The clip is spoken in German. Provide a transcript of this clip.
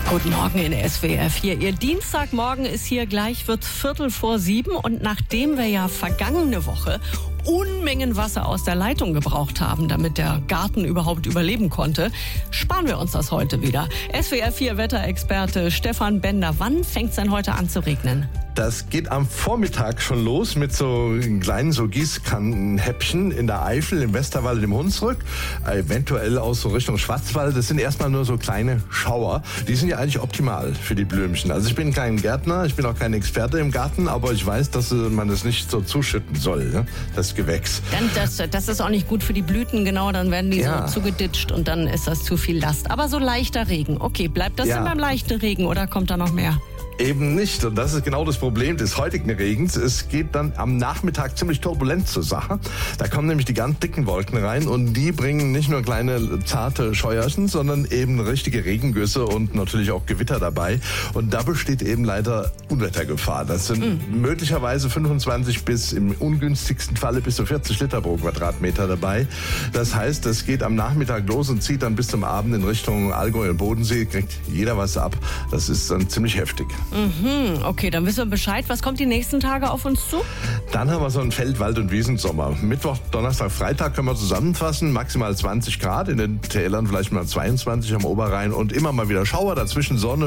Guten Morgen in SWR 4. Ihr Dienstagmorgen ist hier, gleich wird's 6:45 und nachdem wir ja vergangene Woche Unmengen Wasser aus der Leitung gebraucht haben, damit der Garten überhaupt überleben konnte, sparen wir uns das heute wieder. SWR 4 Wetterexperte Stefan Bender, wann fängt's denn heute an zu regnen? Das geht am Vormittag schon los mit so kleinen Gießkannenhäppchen in der Eifel, im Westerwald, im Hunsrück, eventuell aus so Richtung Schwarzwald. Das sind erstmal nur so kleine Schauer. Die sind ja eigentlich optimal für die Blümchen. Also ich bin kein Gärtner, ich bin auch kein Experte im Garten, aber ich weiß, dass man das nicht so zuschütten soll, ne? Das Gewächs. Dann das ist auch nicht gut für die Blüten, genau, dann werden die so zugeditscht und dann ist das zu viel Last. Aber so leichter Regen, okay, bleibt das denn beim leichten Regen oder kommt da noch mehr? Eben nicht. Und das ist genau das Problem des heutigen Regens. Es geht dann am Nachmittag ziemlich turbulent zur Sache. Da kommen nämlich die ganz dicken Wolken rein und die bringen nicht nur kleine zarte Scheuerchen, sondern eben richtige Regengüsse und natürlich auch Gewitter dabei. Und da besteht eben leider Unwettergefahr. Das sind möglicherweise 25 bis im ungünstigsten Falle bis zu 40 Liter pro Quadratmeter dabei. Das heißt, es geht am Nachmittag los und zieht dann bis zum Abend in Richtung Allgäu und Bodensee. Kriegt jeder was ab. Das ist dann ziemlich heftig. Okay, dann wissen wir Bescheid. Was kommt die nächsten Tage auf uns zu? Dann haben wir so einen Feld-, Wald- und Wiesensommer. Mittwoch, Donnerstag, Freitag können wir zusammenfassen. Maximal 20 Grad, in den Tälern vielleicht mal 22 am Oberrhein und immer mal wieder Schauer, dazwischen Sonne.